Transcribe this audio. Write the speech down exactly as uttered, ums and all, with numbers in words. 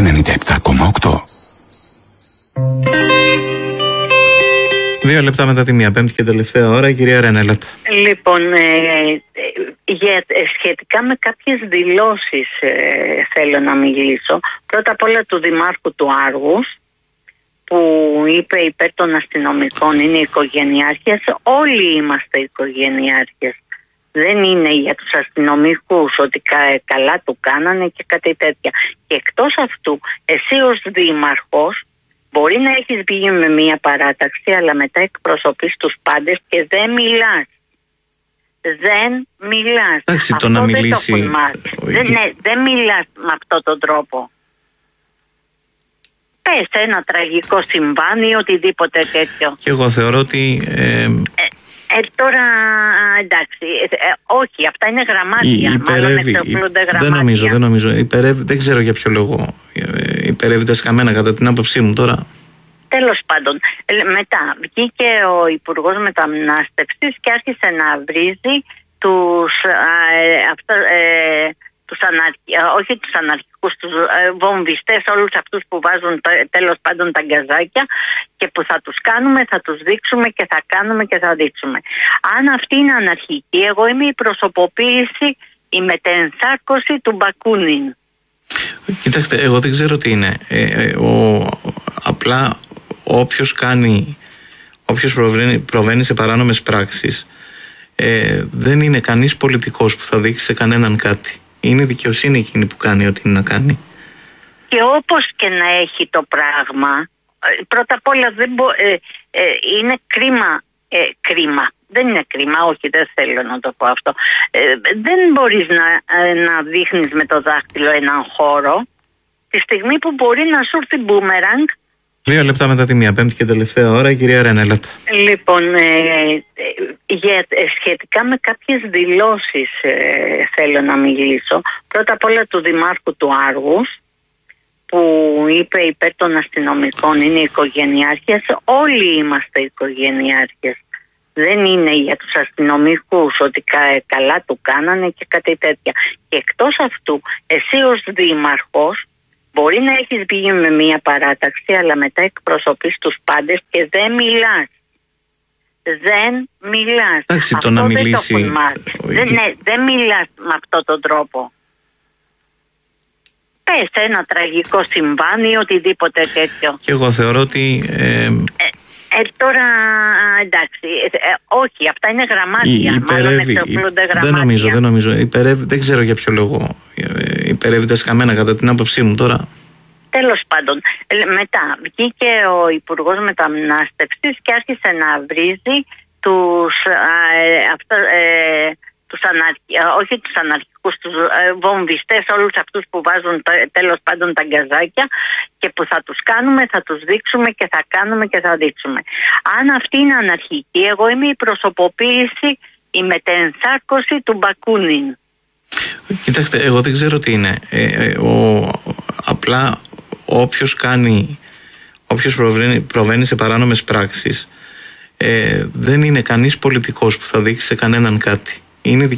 ενενήντα επτά κόμμα οκτώ. Δύο λεπτά μετά τη μία, πέμπτη και τελευταία ώρα, η κυρία Ρενέλατα. Λοιπόν, ε, για, σχετικά με κάποιες δηλώσεις ε, θέλω να μιλήσω. Πρώτα απ' όλα του Δημάρχου του Άργους, που είπε υπέρ των αστυνομικών είναι οικογενειάρχες. Όλοι είμαστε οικογενειάρχες. Δεν είναι για τους αστυνομικούς ότι κα, καλά του κάνανε και κάτι τέτοια. Και εκτός αυτού, εσύ ως δήμαρχος μπορεί να έχεις βγει με μία παράταξη, αλλά μετά εκπροσωπείς τους πάντες και δεν μιλάς. Δεν μιλάς. Εντάξει, το να μιλήσει... δεν, το δεν, ναι, δεν μιλάς με αυτόν τον τρόπο. Πες ένα τραγικό συμβάν ή οτιδήποτε τέτοιο. Και εγώ θεωρώ ότι... Ε... Ε, ε, τώρα εντάξει, ε, ε, όχι, αυτά είναι γραμμάτια. Υπερεύει, Μάλλον γραμμάτια. Δεν νομίζω, δεν νομίζω. Υπερεύει, δεν ξέρω για ποιο λόγο ε, υπερεύει τα σκαμμένα κατά την άποψή μου τώρα. Τέλος πάντων, μετά βγήκε ο Υπουργός Μετανάστευσης και άρχισε να βρίζει τους, ε, αυτό, ε, τους αναρχι... όχι τους αναρχικούς, τους ε, βομβιστές, όλους αυτούς που βάζουν τέλος πάντων τα γκαζάκια και που θα τους κάνουμε, θα τους δείξουμε και θα κάνουμε και θα δείξουμε. Αν αυτή είναι αναρχική, εγώ είμαι η προσωποποίηση, η μετενσάρκωση του Μπακούνιν. Κοιτάξτε, εγώ δεν ξέρω τι είναι. Ε, ε, ο, απλά όποιος κάνει, όποιος προβαίνει, προβαίνει σε παράνομες πράξεις, ε, δεν είναι κανείς πολιτικός που θα δείξει σε κανέναν κάτι. Είναι η δικαιοσύνη εκείνη που κάνει ό,τι είναι να κάνει. Και όπως και να έχει το πράγμα, πρώτα απ' όλα δεν μπο, ε, ε, είναι κρίμα, ε, κρίμα. Δεν είναι κρίμα, όχι, δεν θέλω να το πω αυτό. Ε, δεν μπορείς να, ε, να δείχνεις με το δάχτυλο έναν χώρο τη στιγμή που μπορεί να σου έρθει μπούμεραγκ. Δύο λεπτά μετά τη μία, πέμπτη και τελευταία ώρα, η κυρία Ρενέλατα. Λοιπόν, ε, για, σχετικά με κάποιες δηλώσεις ε, θέλω να μιλήσω. Πρώτα απ' όλα του Δημάρχου του Άργους, που είπε υπέρ των αστυνομικών είναι οικογενειάρχες. Όλοι είμαστε οικογενειάρχες. Δεν είναι για τους αστυνομικούς ότι κα, καλά του κάνανε και κάτι τέτοια. Και εκτός αυτού, εσύ ως δήμαρχος μπορεί να έχεις βγει με μία παράταξη, αλλά μετά εκπροσωπείς τους πάντες και δεν μιλάς. Δεν μιλάς. Εντάξει, το να μιλήσει... Δεν, το δεν, ναι, δεν μιλάς με αυτόν τον τρόπο. Πες ένα τραγικό συμβάν ή οτιδήποτε τέτοιο. Και εγώ θεωρώ ότι... Ε... Ε, τώρα εντάξει, ε, όχι, αυτά είναι γραμμάτια. Υπερεύει, γραμμάτια. Δεν νομίζω, δεν νομίζω. Υπερεύει, δεν ξέρω για ποιο λόγο ε, υπερεύει τα σκαμμένα κατά την άποψή μου τώρα. Τέλος πάντων, μετά βγήκε ο Υπουργός Μετανάστευσης και άρχισε να βρίζει τους, ε, αυτό, ε, τους αναρχι... όχι τους αναρχικούς, τους ε, βομβιστές, όλους αυτούς που βάζουν τέλος πάντων τα γκαζάκια και που θα τους κάνουμε, θα τους δείξουμε και θα κάνουμε και θα δείξουμε. Αν αυτή είναι αναρχική, εγώ είμαι η προσωποποίηση, η μετενσάρκωση του Μπακούνιν. Κοιτάξτε, εγώ δεν ξέρω τι είναι. Ε, ε, ο, απλά όποιος κάνει, όποιος προβαίνει, προβαίνει σε παράνομες πράξεις, ε, δεν είναι κανείς πολιτικός που θα δείξει σε κανέναν κάτι. Είναι